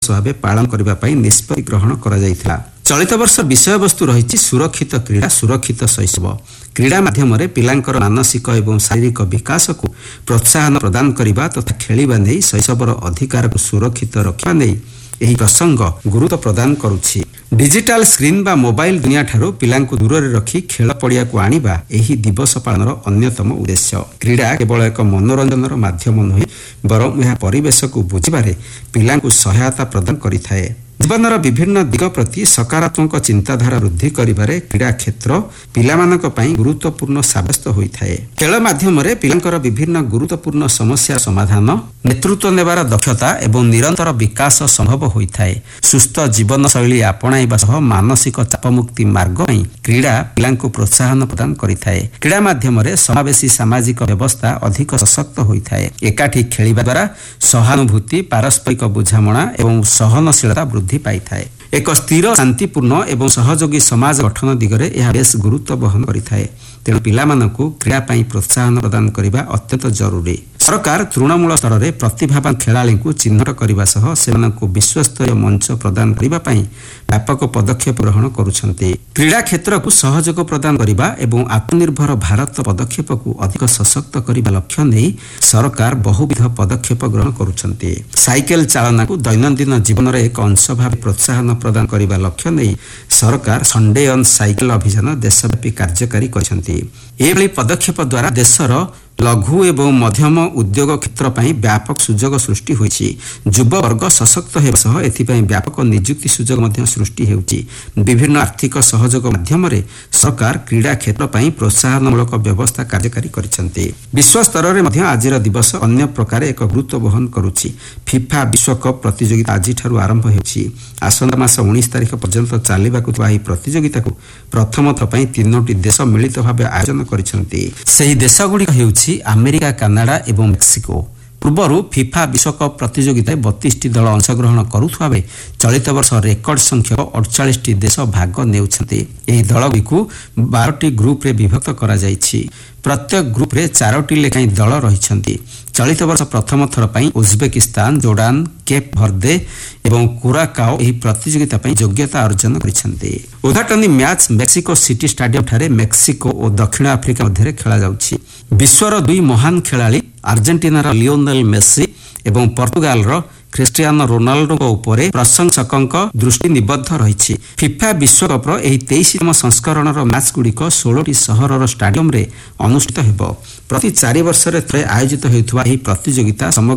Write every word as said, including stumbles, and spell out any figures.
भाव पालन करने निष्पत्ति ग्रहण कर चलित वर्ष विषय वस्तु रही सुरक्षित क्रीड़ा सुरक्षित शैशव क्रीड़ा माध्यम पिलांकर मानसिक एवं शारीरिक विकास को प्रोत्साहन प्रदान करने तथा खेलिबा नहीं शैशवर अधिकार को सुरक्षित रखा नहीं यही प्रसंग गुरुत्व प्रदान करुछि। डिजिटल स्क्रीन बा मोबाइल दुनिया ठारो पिलांकु दूर रे रखी खेल पड़िया को आनिबा एही दिवस पालनर अन्यतम उद्देश्य। क्रीड़ा केवल एक मनोरंजनर माध्यम नुहे बरं यह परिवेश को बुझिबारे पिलांकु सहायता प्रदान करिथाए। जीवनर विभिन्न दिग प्रति सकारात्मक चिंताधारा वृद्धि करिबारे क्रीड़ा क्षेत्र पिलामानक पई गुरुत्वपूर्ण साब्यस्त होइथाए। खेल माध्यम रे पिलांकर विभिन्न गुरुत्वपूर्ण समस्या समाधान नेतृत्व नेबार दक्षता एवं निरंतर विकास संभव होइथाए। सुस्थ जीवन शैली आपणाइबा सह मानसिक चापमुक्ति मार्ग पई क्रीड़ा पिलांकु प्रोत्साहन प्रदान करिथाए। क्रीड़ा माध्यम रे समावेशी सामाजिक व्यवस्था अधिक सशक्त होइथाए। एकाठी खेलिबा द्वारा सहानुभूति पारस्परिक बुझामणा एवं सहनशीलता वृद्धि पाई थाए। एक स्थिर शांतिपूर्ण एवं सहयोगी समाज गठन दिगरे यह बेस गुरुत्व बहन करिथाए। तेणु पिलामानकु क्रीड़ा पई प्रोत्साहन प्रदान करिबा अत्यंत जरूरी। सरकार तृणमूल स्तर में प्रतिभावान खेलाड़ी को चिन्हट करने सह सेमानकु विश्वस्तरीय मंच प्रदान करने पई व्यापक पदक्षेप ग्रहण करुछन्ति। क्रीड़ा क्षेत्र को सहयोग प्रदान करने एवं आत्मनिर्भर भारत पदक्षेप को अधिक सशक्त करने लक्ष्य नहीं सरकार बहुविध पदक्षेप ग्रहण करुछन्ति। साइकेल चालना को दैनंदिन जीवन में एक अंश भाव प्रोत्साहन प्रदान करने लक्ष्य नहीं सरकार संडे ऑन साइकेल अभियान देशव्यापी कार्यकारी करछन्ति। एभली पदक्षेप द्वारा देशर लघु एवं मध्यम उद्योग क्षेत्र पई व्यापक सुजोग सृष्टि होइछि। युवा वर्ग सशक्त हेबा सह एथिपई व्यापक नियुक्ति सुजोग मध्य सृष्टि हेउछि। विभिन्न आर्थिक सहयोग माध्यम रे सरकार क्रीड़ा क्षेत्र पई प्रोत्साहनमूलक व्यवस्था कार्यकारी करिसंति। विश्व स्तर रे मध्य आजिर दिवस अन्य प्रकार एक गुरुत्व बहन करुछि। फिफा विश्वकप प्रतियोगिता आज ठारू आरंभ हेउछि। आसंता मास उन्नीस तारिख पर्यंत चालिबाकु थवा एही प्रतियोगिता को प्रथम थर पई तीनोटी देश मिलित भाबे आयोजन करिसंति। सेही देश गुडी हेउछि अमेरिका कनाडा एवं मेक्सिको। पूर्वर फिफा विश्वकप प्रतियोगिता बत्तीस टी दल अंशग्रहण करुवा बेले चलित वर्ष रेकर्ड संख्यक अड़चाश टी देश भाग नेउछन्ति। एही दलगुड़िक बारह टी ग्रुप रे विभक्त करा जाइछि। प्रत्येक ग्रुप रे चारोटी लेखाई दल रहिछन्ति। चलित वर्ष प्रथम थर पई उज्बेकिस्तान जोर्डान केप भर्दे एवं कुराकाओ एही प्रतियोगिता पई योग्यता अर्जन करिछन्ति। उद्घाटनी मैच मेक्सिको सिटी स्टेडियम ठारे मेक्सिको और दक्षिण आफ्रिका मध्य खेला जाउछि। विश्वर दुई महान खेलाड़ी अर्जेंटीनार लियोनेल मेसी एवं पोर्तुगालर क्रिस्टियानो रोनाल्डो उपरे प्रशंसकंक दृष्टि निबद्ध रही। फिफा विश्वकप्र एही तेईसतम संस्करणर मैच गुड़िक षोलह टी सहरर स्टाडियम रे अनुष्ठित हेबो। प्रति चारि वर्ष रे थरे आयोजित हेउथुवा एही प्रतियोगिता समग्र